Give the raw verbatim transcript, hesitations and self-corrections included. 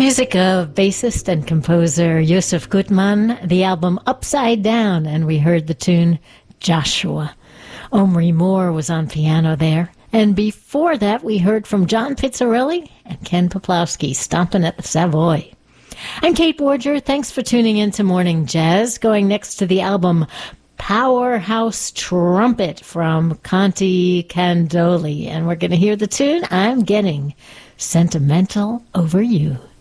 Music of bassist and composer Yosef Gutman, the album Upside Down, and we heard the tune Joshua. Omri Moore was on piano there. And before that, we heard from John Pizzarelli and Ken Poplowski, Stompin' at the Savoy. I'm Kate Borger. Thanks for tuning in to Morning Jazz. Going next to the album Powerhouse Trumpet from Conti Candoli. And we're going to hear the tune I'm Getting Sentimental Over You.